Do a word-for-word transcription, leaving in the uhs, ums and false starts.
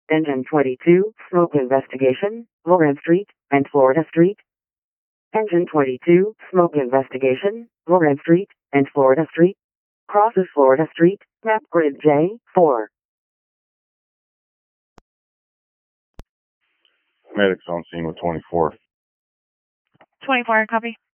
Engine twenty-two, smoke investigation, Loren Street and Florida Street. Engine twenty-two, smoke investigation, Loren Street and Florida Street. Crosses Florida Street, map grid J four. Medics on scene with twenty-four. twenty-four, copy.